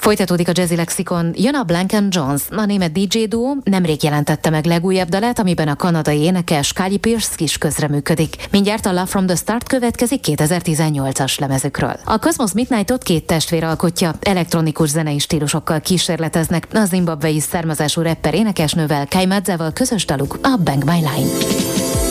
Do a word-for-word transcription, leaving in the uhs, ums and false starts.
Folytatódik a Jazzy Lexikon. Jön a Blank and Jones, a német dé dzsé duó nemrég jelentette meg legújabb dalát, amiben a kanadai énekes Kylie Pearce is közreműködik. Mindjárt a Love from the Start következik kétezer-tizennyolcas lemezükről. A Cosmos Midnightot két testvér alkotja, elektronikus zenei stílusokkal kísérleteznek a zimbabwei származású rapper énekesnővel, Kai Madzával közös daluk a Bang My Line.